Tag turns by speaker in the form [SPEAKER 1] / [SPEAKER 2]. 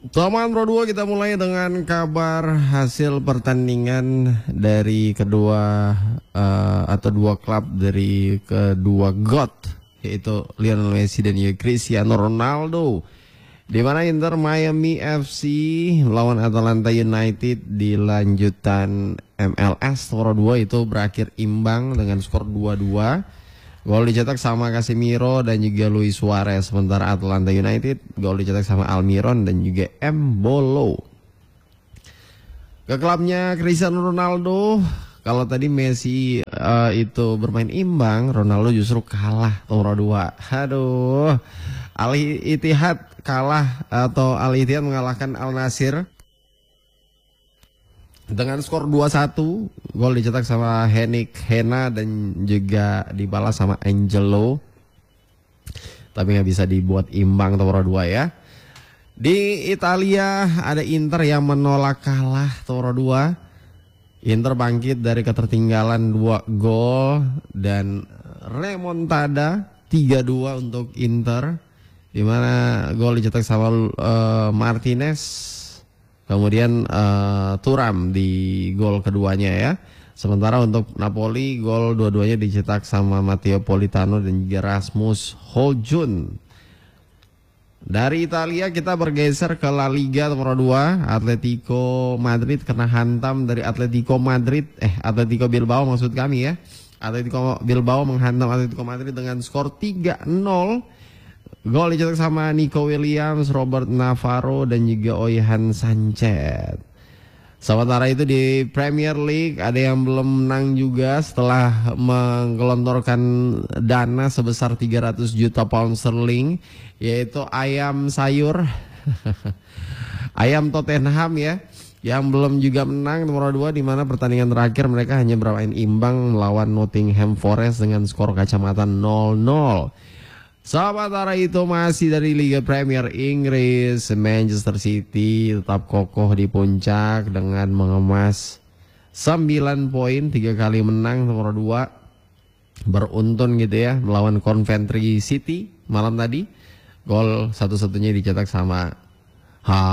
[SPEAKER 1] Teman Pro 2, kita mulai dengan kabar hasil pertandingan dari kedua atau dua klub dari kedua GOAT, yaitu Lionel Messi dan juga Cristiano Ronaldo. Di mana Inter Miami FC melawan Atalanta United di lanjutan MLS Pro 2 itu berakhir imbang dengan skor 2-2. Gol dicetak sama Casemiro dan juga Luis Suarez. Sementara Atlanta United gol dicetak sama Almiron dan juga Embolo. Ke klubnya Cristiano Ronaldo, kalau tadi Messi itu bermain imbang, Ronaldo justru kalah nomor 2. Aduh, Al Ittihad kalah atau Al Ittihad mengalahkan Al Nassr dengan skor 2-1. Gol dicetak sama Henrik Hena dan juga dibalas sama Angelo. Tapi nggak bisa dibuat imbang nomor 2 ya. Di Italia ada Inter yang menolak kalah nomor 2. Inter bangkit dari ketertinggalan 2 gol dan remontada 3-2 untuk Inter. Di mana gol dicetak sama Martinez. Kemudian Thuram di gol keduanya ya. Sementara untuk Napoli gol dua-duanya dicetak sama Matteo Politano dan juga Rasmus Højlund. Dari Italia kita bergeser ke La Liga nomor 2. Atletico Madrid kena hantam dari Atletico Bilbao maksud kami ya. Atletico Bilbao menghantam Atletico Madrid dengan skor 3-0. Gol dicetak sama Nico Williams, Robert Navarro dan juga Oihan Sanchez. Sementara itu di Premier League ada yang belum menang juga setelah menggelontorkan dana sebesar 300 juta pound sterling, yaitu ayam sayur ayam Tottenham ya, yang belum juga menang nomor 2, di mana pertandingan terakhir mereka hanya bermain imbang melawan Nottingham Forest dengan skor kacamata 0-0. Sementara itu masih dari Liga Premier Inggris, Manchester City tetap kokoh di puncak dengan mengemas 9 poin, 3 kali menang nomor 2. Beruntun gitu ya melawan Coventry City malam tadi. Gol satu-satunya dicetak sama